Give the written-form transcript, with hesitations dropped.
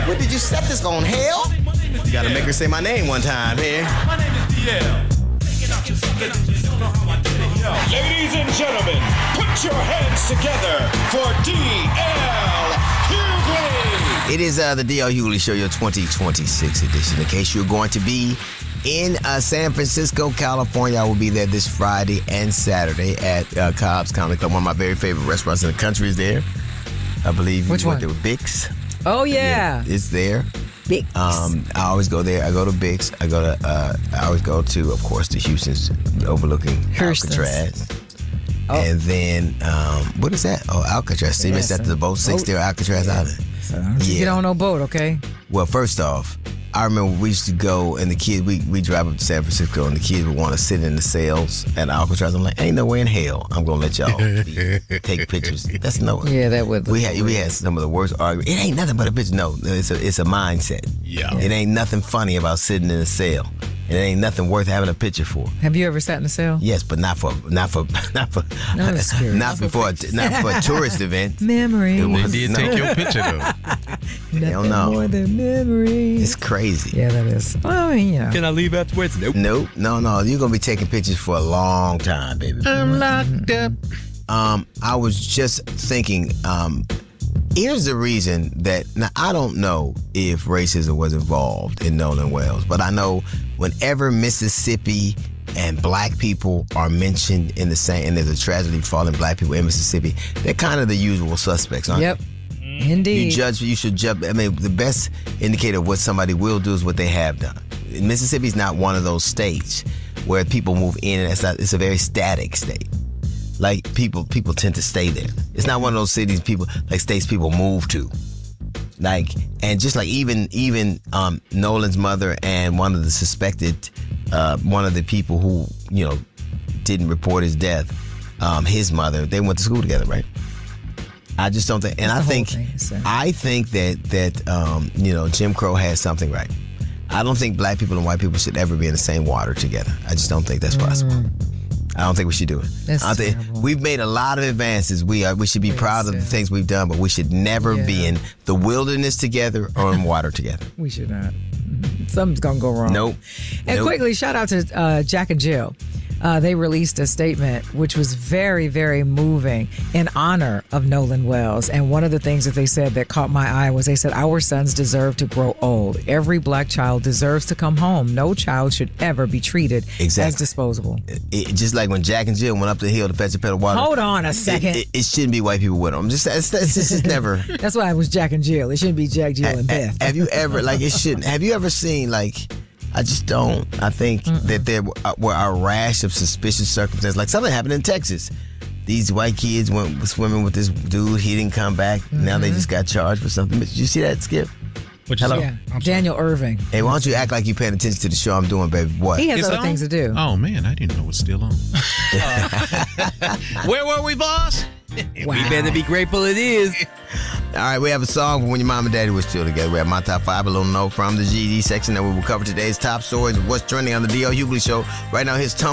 What did you set this on, hell? You gotta make her say my name one time here. My name is DL. Ladies and gentlemen, put your hands together for DL Hughley. It is the DL Hughley Show, your 2026 edition. In case you're going to be in San Francisco, California, I will be there this Friday and Saturday at Cobb's Comedy Club. One of my very favorite restaurants in the country is there. I believe Which you went one? there with Bix. Oh, yeah. It's there. Big. I always go there. I go to Bix. I always go to, of course, the Houston's overlooking Houston's. Alcatraz. Oh. And then, what is that? Oh, Alcatraz. See, Yes, that's the boat 60 or Alcatraz Island. So don't you get on no boat, okay? Well, first off, I remember we used to go and the kids, we drive up to San Francisco and the kids would want to sit in the sails at Alcatraz. I'm like, ain't no way in hell I'm going to let y'all take pictures. That's no. Yeah, that would. We had some of the worst arguments. It ain't nothing but a picture. No, it's a mindset. Yeah. It ain't nothing funny about sitting in a sail. It ain't nothing worth having a picture for. Have you ever sat in a sail? Yes, but not for No, it's scary. not for a tourist event. Memories. It They was- did no. take your picture, though. Hell no. More than memories. It's crazy. Yeah, that is. Well, I mean, Can I leave afterwards? Nope. Nope. No. You're gonna be taking pictures for a long time, baby. I'm locked up. I was just thinking, here's the reason that, now I don't know if racism was involved in Nolan Wells, but I know whenever Mississippi and black people are mentioned in the same, and there's a tragedy falling black people in Mississippi, they're kind of the usual suspects, aren't Yep. Indeed. you should judge. I mean, the best indicator of what somebody will do is what they have done. Mississippi's not one of those states where people move in and it's a very static state. Like people tend to stay there. It's not one of those states people move to. Like, and just like even Nolan's mother and one of the suspected, one of the people who, didn't report his death, his mother, they went to school together, right? I just don't think, and That's I the whole think, thing, so. I think that Jim Crow has something right. I don't think black people and white people should ever be in the same water together. I just don't think that's possible. I don't think we should do it. That's I think terrible. we've made a lot of advances. We should be proud of the Yes. things we've done, but we should never be in the wilderness together or in water together. We should not. Something's going to go wrong. Nope. And Nope. quickly, shout out to Jack and Jill. They released a statement which was very, very moving in honor of Nolan Wells. And one of the things that they said that caught my eye was they said, our sons deserve to grow old. Every black child deserves to come home. No child should ever be treated as Exactly. disposable. Just like when Jack and Jill went up the hill to fetch a pail of water. Hold on a second. It shouldn't be white people with them. It's just never. That's why it was Jack and Jill. It shouldn't be Jack, Jill, and Beth. Have you ever, it shouldn't. Have you ever seen, I just don't. I think that there were a rash of suspicious circumstances. Like something happened in Texas. These white kids went swimming with this dude. He didn't come back. Now they just got charged for something. Did you see that, Skip? What you Hello? say? Yeah. Daniel Irving. Hey, why don't you act like you're paying attention to the show I'm doing, baby? What? He has It's other on? things to do. Oh, man, I didn't know it was still on. Where were we, boss? Wow. We better be grateful it is. All right, we have a song from when your mom and daddy were still together. We have my top 5, a little note from the GD section that we will cover today's top stories of what's trending on the DL Hughley Show. Right now, here's Tone.